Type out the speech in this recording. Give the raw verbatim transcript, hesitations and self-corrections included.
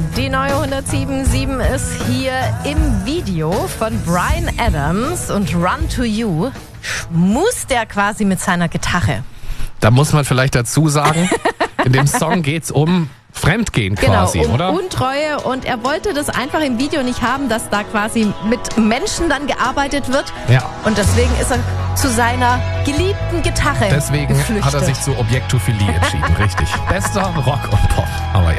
Die neue hundertsieben Komma sieben ist hier im Video von Bryan Adams und Run to You. Schmust der quasi mit seiner Gitarre. Da muss man vielleicht dazu sagen, in dem Song geht's um Fremdgehen quasi, genau, um oder? Untreue, und er wollte das einfach im Video nicht haben, dass da quasi mit Menschen dann gearbeitet wird. Ja. Und deswegen ist er zu seiner geliebten Gitarre Deswegen geflüchtet. hat er sich zu Objektophilie entschieden, richtig. Bester Rock und Pop. Aber